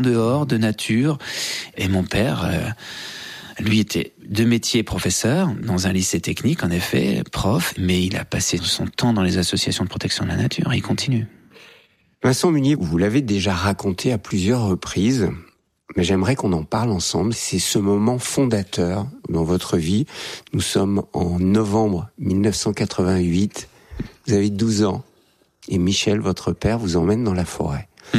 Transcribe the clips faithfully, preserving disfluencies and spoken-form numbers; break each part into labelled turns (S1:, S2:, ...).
S1: dehors, de nature. Et mon père, euh, lui était de métier professeur dans un lycée technique, en effet, prof, mais il a passé son temps dans les associations de protection de la nature et il continue.
S2: Vincent Munier, vous l'avez déjà raconté à plusieurs reprises, mais j'aimerais qu'on en parle ensemble. C'est ce moment fondateur dans votre vie. Nous sommes en novembre dix-neuf cent quatre-vingt-huit. Vous avez douze ans. Et Michel, votre père, vous emmène dans la forêt. Mmh.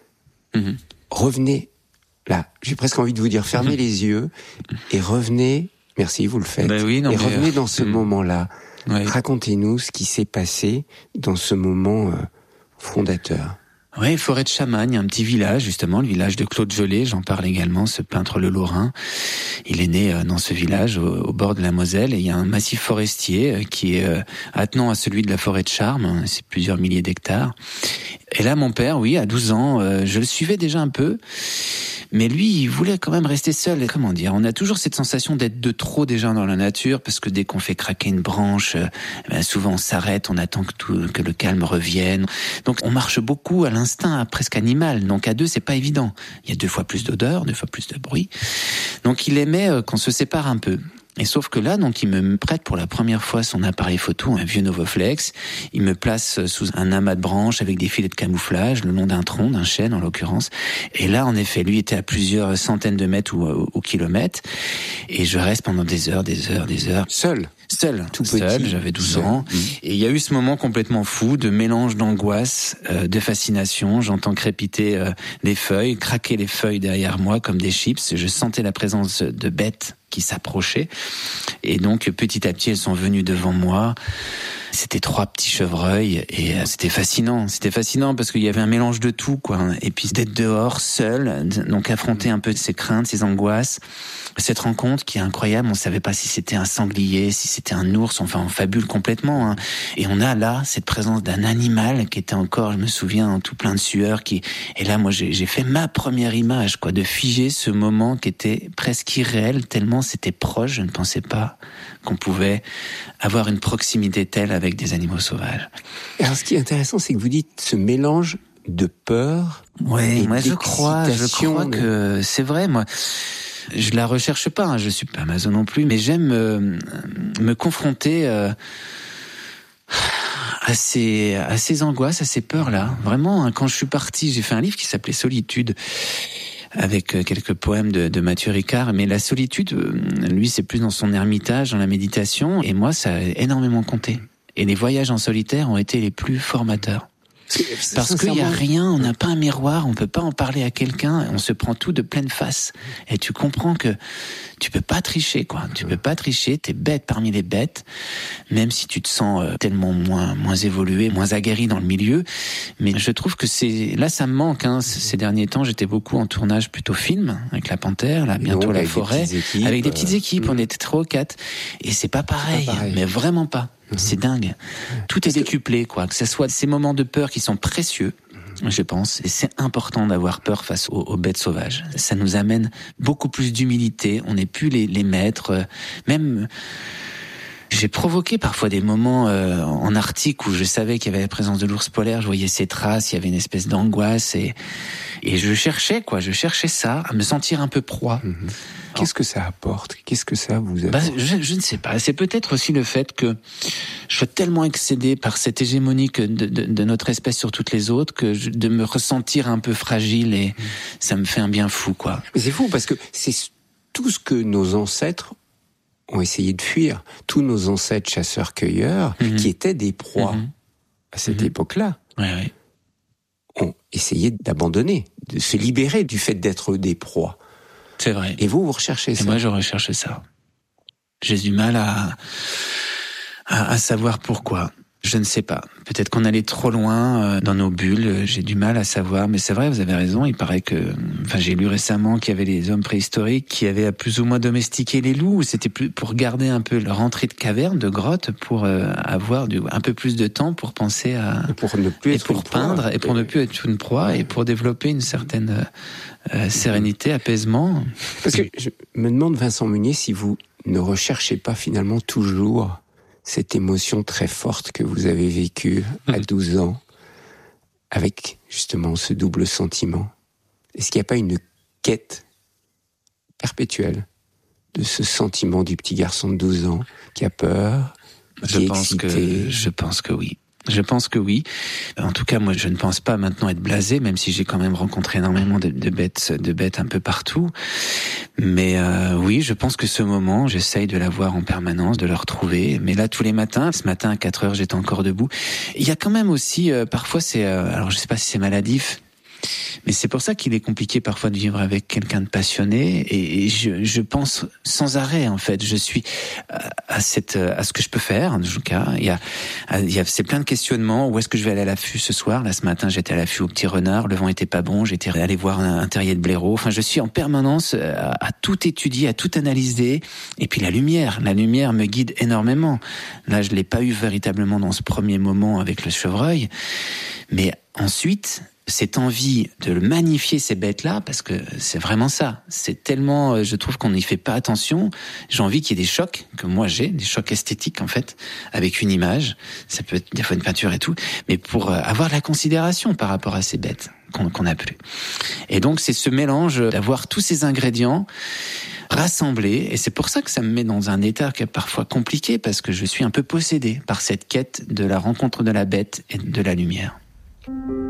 S2: Mmh. Revenez là. J'ai presque envie de vous dire, fermez mmh. les yeux et revenez. Merci, vous le faites.
S1: Ben oui, non,
S2: et
S1: mais
S2: revenez
S1: euh...
S2: dans ce mmh. moment-là. Ouais. Racontez-nous ce qui s'est passé dans ce moment euh, fondateur.
S1: Oui, forêt de Chamagne, un petit village, justement, le village de Claude Gelée, j'en parle également, ce peintre le Lorrain. Il est né dans ce village, au, au bord de la Moselle, et il y a un massif forestier qui est euh, attenant à celui de la forêt de Charmes, c'est plusieurs milliers d'hectares. Et là, mon père, oui, à douze ans, euh, je le suivais déjà un peu, mais lui, il voulait quand même rester seul. Comment dire, on a toujours cette sensation d'être de trop déjà dans la nature, parce que dès qu'on fait craquer une branche, euh, ben souvent on s'arrête, on attend que, tout, que le calme revienne. Donc on marche beaucoup à l'instinct presque animal. Donc à deux, c'est pas évident. Il y a deux fois plus d'odeur, deux fois plus de bruit. Donc il aimait euh, qu'on se sépare un peu. Et sauf que là, donc, il me prête pour la première fois son appareil photo, un vieux Novoflex. Il me place sous un amas de branches avec des filets de camouflage, le long d'un tronc, d'un chêne en l'occurrence. Et là, en effet, lui était à plusieurs centaines de mètres ou, ou, ou kilomètres. Et je reste pendant des heures, des heures, des heures.
S2: Seul?
S1: Seul,
S2: tout
S1: seul,
S2: petit,
S1: j'avais douze
S2: seul.
S1: ans. Mmh. Et il y a eu ce moment complètement fou de mélange d'angoisse, euh, de fascination. J'entends crépiter euh, les feuilles, craquer les feuilles derrière moi comme des chips. Je sentais la présence de bêtes qui s'approchaient. Et donc, petit à petit, elles sont venues devant moi. C'était trois petits chevreuils et euh, c'était fascinant. C'était fascinant parce qu'il y avait un mélange de tout, quoi. Et puis d'être dehors, seul, donc affronter un peu ses craintes, ses angoisses. Cette rencontre qui est incroyable, on savait pas si c'était un sanglier, si c'était un ours, enfin on fabule complètement. Hein. Et on a là cette présence d'un animal qui était encore, je me souviens, tout plein de sueur. Qui... Et là, moi, j'ai, j'ai fait ma première image, quoi, de figer ce moment qui était presque irréel, tellement c'était proche. Je ne pensais pas qu'on pouvait avoir une proximité telle avec des animaux sauvages.
S2: Alors, ce qui est intéressant, c'est que vous dites ce mélange de peur.
S1: Oui,
S2: et
S1: moi je crois, je crois
S2: de...
S1: que c'est vrai. Moi, je la recherche pas. Hein, je suis pas Amazon non plus, mais j'aime euh, me confronter euh, à ces à ces angoisses, à ces peurs-là. Vraiment, hein, quand je suis parti, j'ai fait un livre qui s'appelait Solitude, avec quelques poèmes de, de Mathieu Ricard. Mais la solitude, lui, c'est plus dans son ermitage, dans la méditation. Et moi, ça a énormément compté. Et les voyages en solitaire ont été les plus formateurs. Parce qu'il n'y a rien, on n'a pas un miroir, on peut pas en parler à quelqu'un, on se prend tout de pleine face. Et tu comprends que tu peux pas tricher, quoi. Tu peux pas tricher, t'es bête parmi les bêtes, même si tu te sens tellement moins, moins évolué, moins aguerri dans le milieu. Mais je trouve que c'est, là, ça me manque, hein. Ces derniers temps, j'étais beaucoup en tournage plutôt film, avec La Panthère, là, bientôt donc, La Forêt. Des équipes, avec des petites équipes, euh... on était trois ou quatre. Et c'est pas pareil, pas pareil. Mais vraiment pas. C'est dingue. Tout est décuplé, quoi. Que ce soit ces moments de peur qui sont précieux, je pense, et c'est important d'avoir peur face aux, aux bêtes sauvages. Ça nous amène beaucoup plus d'humilité. On n'est plus les, les maîtres. Même, j'ai provoqué parfois des moments euh, en Arctique où je savais qu'il y avait la présence de l'ours polaire. Je voyais ses traces. Il y avait une espèce d'angoisse et et je cherchais, quoi. Je cherchais ça, à me sentir un peu proie. Mmh.
S2: Qu'est-ce que ça apporte ? Qu'est-ce que ça vous apporte ?
S1: Bah, je, je ne sais pas. C'est peut-être aussi le fait que je sois tellement excédé par cette hégémonie que de, de, de notre espèce sur toutes les autres que je, de me ressentir un peu fragile et mmh. ça me fait un bien fou, quoi.
S2: Mais c'est fou parce que c'est tout ce que nos ancêtres ont essayé de fuir. Tous nos ancêtres chasseurs-cueilleurs mmh. qui étaient des proies mmh. à cette mmh. époque-là.
S1: Oui, oui.
S2: Ont essayé d'abandonner, de se libérer du fait d'être des proies.
S1: C'est vrai.
S2: Et vous, vous recherchez ça.
S1: Et moi, je recherche ça. J'ai du mal à, à, à savoir pourquoi. Je ne sais pas. Peut-être qu'on allait trop loin euh, dans nos bulles. J'ai du mal à savoir. Mais c'est vrai, vous avez raison. Il paraît que... Enfin, j'ai lu récemment qu'il y avait les hommes préhistoriques qui avaient plus ou moins domestiqué les loups. C'était plus pour garder un peu leur entrée de caverne, de grotte, pour euh, avoir du, un peu plus de temps pour penser à...
S2: Et pour ne plus
S1: et
S2: être
S1: pour
S2: une
S1: peindre,
S2: proie.
S1: et pour ne plus être une proie, et pour développer une certaine euh, sérénité, apaisement.
S2: Parce que je me demande, Vincent Munier, si vous ne recherchez pas finalement toujours cette émotion très forte que vous avez vécue à douze ans, avec justement ce double sentiment. Est-ce qu'il n'y a pas une quête perpétuelle de ce sentiment du petit garçon de douze ans qui a peur, qui
S1: je
S2: est
S1: pense
S2: excité?
S1: que Je pense que oui. Je pense que oui. En tout cas, moi, je ne pense pas maintenant être blasé, même si j'ai quand même rencontré énormément de, de bêtes, de bêtes un peu partout. Mais euh, oui, je pense que ce moment, j'essaye de l'avoir en permanence, de le retrouver. Mais là, tous les matins, ce matin à quatre heures, j'étais encore debout. Il y a quand même aussi, euh, parfois, c'est, euh, alors je sais pas si c'est maladif, mais c'est pour ça qu'il est compliqué parfois de vivre avec quelqu'un de passionné. Et, et je, je pense sans arrêt, en fait. Je suis à, à cette, à ce que je peux faire, en tout cas. Il y a, il y a, c'est plein de questionnements. Où est-ce que je vais aller à l'affût ce soir? Là, ce matin, j'étais à l'affût au Petit Renard. Le vent était pas bon. J'étais allé voir un, un terrier de blaireau. Enfin, je suis en permanence à, à tout étudier, à tout analyser. Et puis la lumière, la lumière me guide énormément. Là, je l'ai pas eu véritablement dans ce premier moment avec le chevreuil. Mais ensuite, cette envie de magnifier ces bêtes-là, parce que c'est vraiment ça. C'est tellement, je trouve qu'on n'y fait pas attention. J'ai envie qu'il y ait des chocs, que moi j'ai, des chocs esthétiques en fait, avec une image. Ça peut être des fois une peinture et tout, mais pour avoir de la considération par rapport à ces bêtes qu'on qu'on n'a plus. Et donc c'est ce mélange d'avoir tous ces ingrédients rassemblés, et c'est pour ça que ça me met dans un état qui est parfois compliqué, parce que je suis un peu possédé par cette quête de la rencontre de la bête et de la lumière.